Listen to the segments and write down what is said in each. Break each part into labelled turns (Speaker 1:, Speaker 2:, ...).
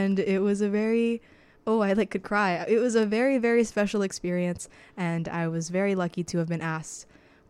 Speaker 1: and it was a very, I like could cry. It was a very, very special experience, and I was very lucky to have been asked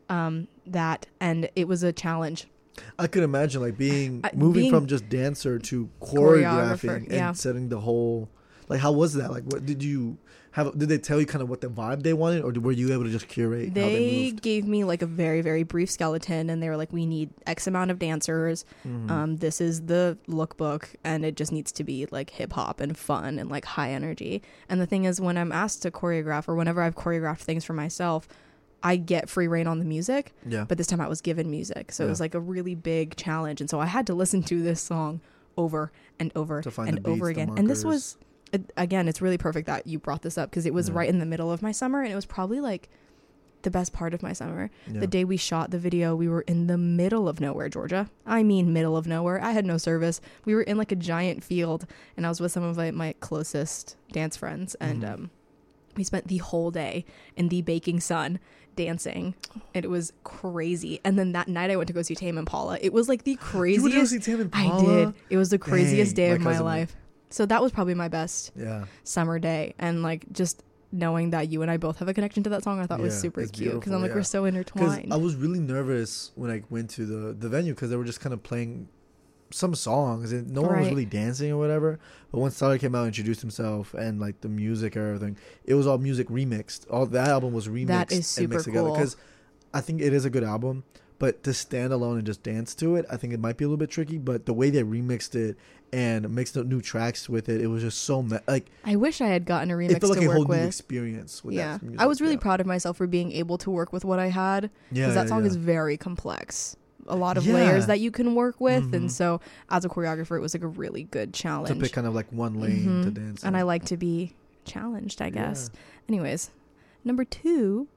Speaker 1: that, and it was a challenge.
Speaker 2: I could imagine like moving from just dancer to choreographing and setting the whole, like, how was that? Like, what did you have? Did they tell you kind of what the vibe they wanted, or were you able to just curate how they moved?
Speaker 1: Gave me like a very, very brief skeleton, and they were like, we need X amount of dancers. This is the lookbook, and it just needs to be like hip hop and fun and like high energy. And the thing is, when I'm asked to choreograph, or whenever I've choreographed things for myself, I get free reign on the music, but this time I was given music. So it was like a really big challenge. And so I had to listen to this song over and over and over again. And this was, again, it's really perfect that you brought this up, because it was right in the middle of my summer, and it was probably like the best part of my summer. The day we shot the video, we were in the middle of nowhere, Georgia. I mean, middle of nowhere. I had no service. We were in like a giant field, and I was with some of my closest dance friends, and we spent the whole day in the baking sun dancing, and it was crazy. And then that night I went to go see Tame Impala. It was like the craziest.
Speaker 2: You went to go see Tame Impala?
Speaker 1: I did. It was the craziest day of my life. So that was probably my best summer day. And like just knowing that you and I both have a connection to that song, I thought was super cute, because I'm like, we're so intertwined.
Speaker 2: I was really nervous when I went to the venue, because they were just kind of playing some songs and no one was really dancing or whatever. But once Tyler came out and introduced himself, and like the music and everything, it was all music remixed. All that album was remixed.
Speaker 1: That is super
Speaker 2: and mixed together, because I think it is a good album, but to stand alone and just dance to it, I think it might be a little bit tricky. But the way they remixed it and mixed up new tracks with it, it was just so like,
Speaker 1: I wish I had gotten a remix.
Speaker 2: It felt like
Speaker 1: to
Speaker 2: a whole
Speaker 1: work with.
Speaker 2: New experience with that music.
Speaker 1: I was really proud of myself for being able to work with what I had, because that song is very complex. A lot of layers that you can work with, and so as a choreographer, it was like a really good challenge
Speaker 2: to pick kind of like one lane to dance
Speaker 1: and I like to be challenged, I guess. Anyways, number 2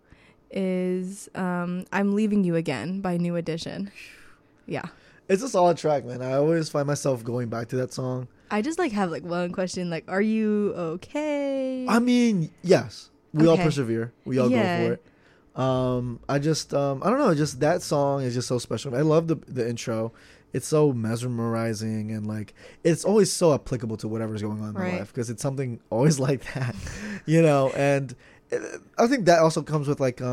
Speaker 1: is I'm Leaving You Again by New Edition.
Speaker 2: It's a solid track, man. I always find myself going back to that song.
Speaker 1: I just like have like one question, like, are you okay?
Speaker 2: I mean, yes, we all persevere, we all go for it. I just I don't know, just that song is just so special. I love the intro. It's so mesmerizing, and like it's always so applicable to whatever's going on in my life, because it's something always like that, you know. And I think that also comes with like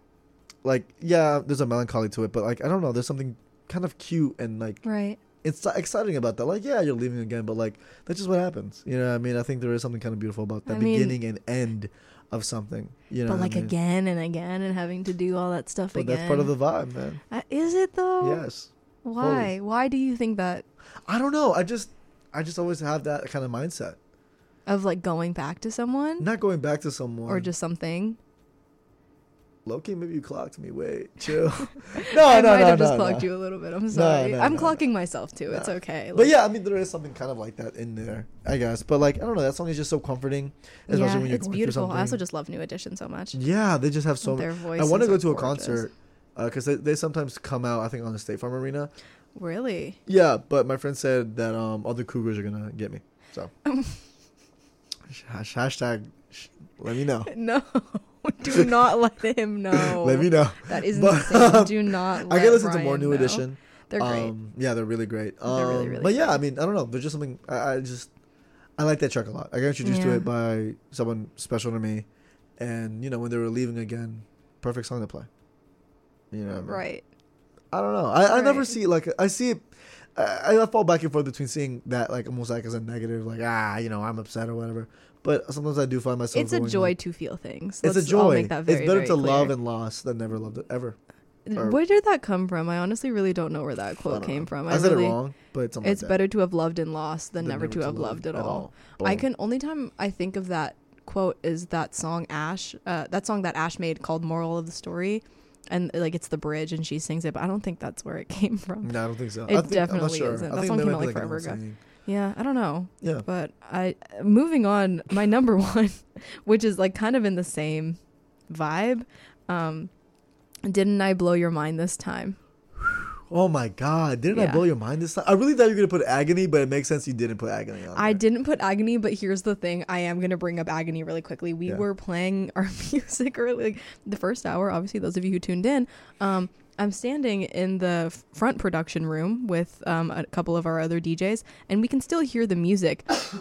Speaker 2: there's a melancholy to it, but like I don't know, there's something kind of cute and like it's exciting about that. Like, you're leaving again, but like that's just what happens, you know what I mean? I think there is something kind of beautiful about that beginning and end of something, you know.
Speaker 1: But like again and again and having to do all that stuff again.
Speaker 2: That's part of the vibe, man.
Speaker 1: Is it though?
Speaker 2: Yes.
Speaker 1: Why? Fully. Why do you think that?
Speaker 2: I don't know. I just always have that kind of mindset
Speaker 1: of like going back to someone.
Speaker 2: Not going back to someone,
Speaker 1: or just something.
Speaker 2: Low-key, maybe you clocked me. Wait, chill.
Speaker 1: I might have just clocked you a little bit. I'm sorry. I'm clocking myself too. It's okay.
Speaker 2: Like, but yeah, I mean, there is something kind of like that in there, I guess. But like, I don't know. That song is just so comforting, especially when you're
Speaker 1: it's
Speaker 2: going
Speaker 1: beautiful.
Speaker 2: through something.
Speaker 1: I also just love New Edition so much.
Speaker 2: Yeah, they just have so.
Speaker 1: Their voices.
Speaker 2: I want to go to a concert because they sometimes come out. I think on the State Farm Arena.
Speaker 1: Really?
Speaker 2: Yeah, but my friend said that all the Cougars are gonna get me. So hashtag. Let me know.
Speaker 1: No. Do not let him know.
Speaker 2: Let me know.
Speaker 1: That is insane. Do not let
Speaker 2: I can listen
Speaker 1: Ryan
Speaker 2: to more New
Speaker 1: know.
Speaker 2: Edition.
Speaker 1: They're great.
Speaker 2: Yeah, they're really great.
Speaker 1: They're really, really
Speaker 2: but yeah,
Speaker 1: great.
Speaker 2: I mean, I don't know. There's just something I like that track a lot. I got introduced to it by someone special to me, and you know, when they were leaving again, perfect song to play. You know what I mean? Right. I don't know. I never see like I see it. I fall back and forth between seeing that like almost like as a negative, like you know, I'm upset or whatever. But sometimes I do find myself.
Speaker 1: It's a joy to feel things.
Speaker 2: It's a joy.
Speaker 1: Make that very,
Speaker 2: it's better
Speaker 1: very
Speaker 2: to
Speaker 1: clear.
Speaker 2: love and lost than never loved it ever.
Speaker 1: Where did that come from? I honestly really don't know where that quote came from.
Speaker 2: I said it wrong, but it's
Speaker 1: like better to have loved and lost than never to have loved at all. Only time I think of that quote is that song Ash, that song that Ash made called "Moral of the Story." And like it's the bridge and she sings it, but I don't think that's where it came from.
Speaker 2: No, I don't think so.
Speaker 1: It definitely isn't. That song came out like forever ago. Yeah, I don't know.
Speaker 2: Yeah.
Speaker 1: But moving on, my number 1, which is like kind of in the same vibe, Didn't I Blow Your Mind This Time?
Speaker 2: Oh my God. Didn't I blow your mind this time? I really thought you were going to put Agony, but it makes sense you didn't put Agony on
Speaker 1: I didn't put Agony, but here's the thing. I am going to bring up Agony really quickly. We were playing our music early, like the first hour, obviously, those of you who tuned in. I'm standing in the front production room with a couple of our other DJs, and we can still hear the music.